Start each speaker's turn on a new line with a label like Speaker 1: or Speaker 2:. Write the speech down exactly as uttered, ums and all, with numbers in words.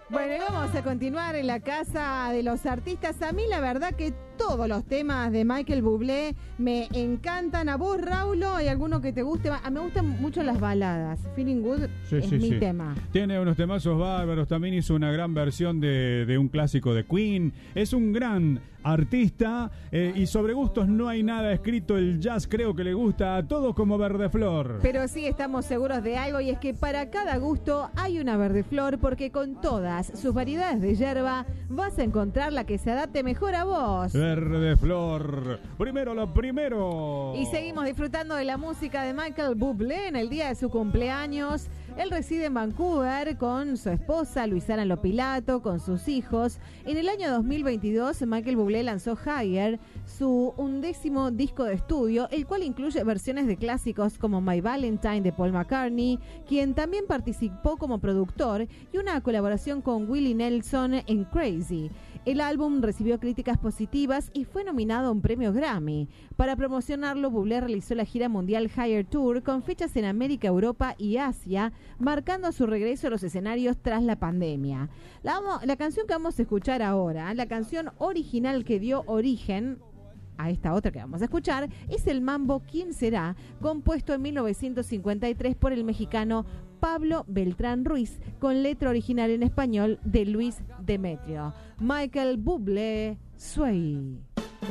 Speaker 1: Bueno, y vamos a continuar en la casa de los artistas. A mí la verdad que todos los temas de Michael Bublé me encantan. A vos, Raulo, ¿hay alguno que te guste? A mí me gustan mucho las baladas. Feeling Good
Speaker 2: sí,
Speaker 1: es
Speaker 2: sí,
Speaker 1: mi
Speaker 2: sí.
Speaker 1: tema.
Speaker 2: Tiene unos temazos bárbaros. También hizo una gran versión de, de un clásico de Queen. Es un gran artista eh, y sobre gustos no hay nada escrito. El jazz creo que le gusta a todos como Verdeflor.
Speaker 1: Pero sí estamos seguros de algo, y es que para cada gusto hay una Verdeflor, porque con todas sus variedades de yerba vas a encontrar la que se adapte mejor a vos.
Speaker 2: Verdeflor, primero lo primero.
Speaker 1: Y seguimos disfrutando de la música de Michael Bublé en el día de su cumpleaños. Él reside en Vancouver con su esposa Luisana Lopilato, con sus hijos. En el año dos mil veintidós, Michael Bublé lanzó Higher, su undécimo disco de estudio, el cual incluye versiones de clásicos como My Valentine de Paul McCartney, quien también participó como productor, y una colaboración con Willie Nelson en Crazy. El álbum recibió críticas positivas y fue nominado a un premio Grammy. Para promocionarlo, Bublé realizó la gira mundial Higher Tour con fechas en América, Europa y Asia, marcando su regreso a los escenarios tras la pandemia. La, la canción que vamos a escuchar ahora, la canción original que dio origen a esta otra que vamos a escuchar, es el mambo ¿Quién será?, compuesto en mil novecientos cincuenta y tres por el mexicano Pablo Beltrán Ruiz, con letra original en español de Luis Demetrio. Michael Bublé, Sway.